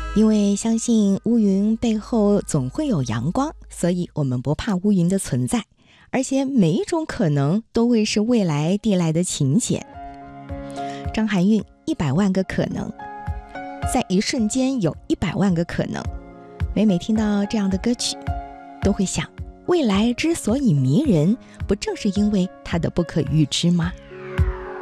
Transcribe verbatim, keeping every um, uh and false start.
因为相信乌云背后总会有阳光，所以我们不怕乌云的存在，而且每一种可能都会是未来递来的请柬。张含韵，一百万个可能，在一瞬间有一百万个可能。每每听到这样的歌曲，都会想，未来之所以迷人，不正是因为它的不可预知吗？